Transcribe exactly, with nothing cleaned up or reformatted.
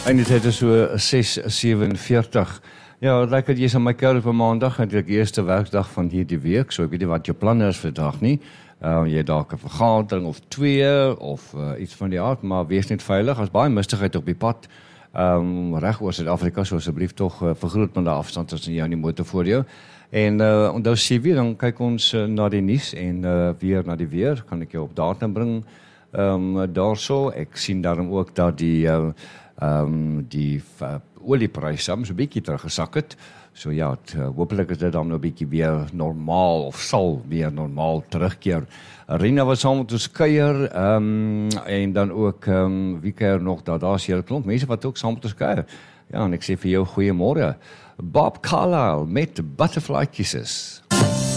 En dit is so ses sewenveertig. Ja, lekker, jy is aan my kuil op 'n maandag, eintlik die eerste werkdag van hierdie week, so ek weet nie wat jou planne is vir dag nie. Uh, jy dalk 'n vergadering of twee, of uh, iets van die aard, maar wees net veilig, as baie mistigheid op die pad, um, reg oor Suid-Afrika, so asseblief tog uh, vergroot met die afstand tussen jou en die motor voor jou. En uh, onthou sê weer, dan kyk ons uh, na die nuus en uh, weer na die weer, kan ek jou op datum bring, um, daarso. Ek sien daarom ook dat die uh, um, die uh, olieprys soms 'n bietjie teruggesak het. So ja, het, uh, hopelik is dit dan nou 'n bietjie weer normaal, of sal weer normaal terugkeer. Rina was saam met ons kuier, um, en dan ook, um, wie kuier nog, daar daar is hele klomp mense wat ook saam met ons kuier. Ja, en ek sê vir jou goeiemôre. Bob Carlyle met Butterfly Kisses.